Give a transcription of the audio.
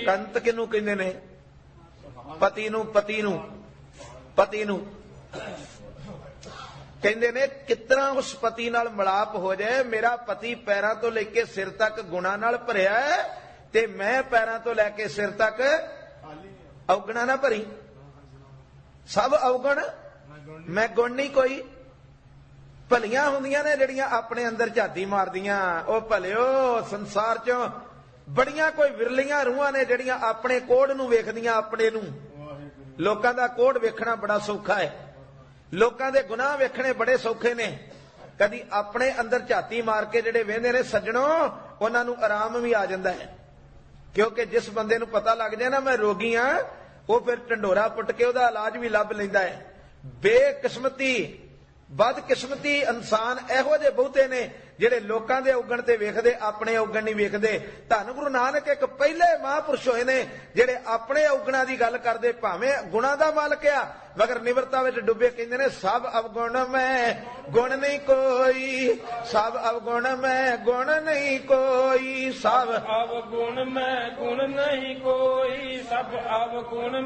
ਕੰਤ ਕਿਹਨੂੰ ਕਹਿੰਦੇ ਨੇ? ਪਤੀ ਨੂੰ। ਪਤੀ ਨੂੰ ਪਤੀ ਨੂੰ ਕਹਿੰਦੇ ਨੇ ਕਿਤਨਾ ਉਸ ਪਤੀ ਨਾਲ ਮਿਲਾਪ ਹੋ ਜਾਏ। ਮੇਰਾ ਪਤੀ ਪੈਰਾਂ ਤੋਂ ਲੈ ਕੇ ਸਿਰ ਤੱਕ ਗੁਣਾ ਨਾਲ ਭਰਿਆ ਹੈ ਤੇ ਮੈਂ ਪੈਰਾਂ ਤੋਂ ਲੈ ਕੇ ਸਿਰ ਤੱਕ ਔਗਣਾ ਨਾ ਭਰੀ। ਸਭ ਔਗਣ ਮੈਂ ਗੁਣ ਨਹੀਂ ਕੋਈ। ਭਲੀਆਂ ਹੁੰਦੀਆਂ ਨੇ ਜਿਹੜੀਆਂ ਆਪਣੇ ਅੰਦਰ ਝਾਤੀ ਮਾਰਦੀਆਂ। ਉਹ ਭਲਿਓ ਸੰਸਾਰ ਚੋਂ ਬੜੀਆਂ ਕੋਈ ਵਿਰਲੀਆਂ ਰੂਹਾਂ ਨੇ ਜਿਹੜੀਆਂ ਆਪਣੇ ਕੋੜ ਨੂੰ ਵੇਖਦੀਆਂ, ਆਪਣੇ ਨੂੰ। ਲੋਕਾਂ ਦਾ ਕੋੜ ਵੇਖਣਾ ਬੜਾ ਸੌਖਾ ਹੈ, ਲੋਕਾਂ ਦੇ ਗੁਨਾਹ ਵੇਖਣੇ ਬੜੇ ਸੌਖੇ ਨੇ। ਕਦੀ ਆਪਣੇ ਅੰਦਰ ਝਾਤੀ ਮਾਰ ਕੇ ਜਿਹੜੇ ਵੇਖਦੇ ਨੇ ਸੱਜਣੋ, ਉਹਨਾਂ ਨੂੰ ਆਰਾਮ ਵੀ ਆ ਜਾਂਦਾ ਹੈ। ਕਿਉਂਕਿ ਜਿਸ ਬੰਦੇ ਨੂੰ ਪਤਾ ਲੱਗ ਜਾਏ ਨਾ ਮੈਂ ਰੋਗੀ ਹਾਂ, ਉਹ ਫਿਰ ਢੰਡੋਰਾ ਪੁੱਟ ਕੇ ਉਹਦਾ ਇਲਾਜ ਵੀ ਲੱਭ ਲੈਂਦਾ ਹੈ। ਬੇਕਿਸਮਤੀ ਬਦਕਿਸਮਤੀ ਇਨਸਾਨ ਇਹੋ ਜਿਹੇ ਬਹੁਤੇ ਨੇ ਜਿਹੜੇ ਲੋਕਾਂ ਦੇ ਔਗਣ ਤੇ ਵੇਖਦੇ, ਆਪਣੇ ਔਗਣ ਨਹੀਂ ਵੇਖਦੇ। ਧੰਨ ਗੁਰੂ ਨਾਨਕ ਇੱਕ ਪਹਿਲੇ ਮਹਾਂਪੁਰਸ਼ ਹੋਏ ਨੇ ਜਿਹੜੇ ਆਪਣੇ ਔਗਣਾਂ ਦੀ ਗੱਲ ਕਰਦੇ। ਭਾਵੇਂ ਗੁਣਾਂ ਦਾ ਮਾਲਕ ਆ ਮਗਰ ਨਿਵਰਤਾ ਵਿੱਚ ਡੁੱਬੇ। ਕਹਿੰਦੇ ਨੇ ਸਭ ਅਵਗੁਣ ਮੈਂ ਗੁਣ ਨਹੀਂ ਕੋਈ, ਸਭ ਅਵਗੁਣ ਮੈਂ ਗੁਣ ਨਹੀਂ ਕੋਈ, ਸਭ ਅਵਗੁਣ ਮੈਂ ਗੁਣ ਨਹੀਂ ਕੋਈ, ਸਭ ਅਵਗੁਣ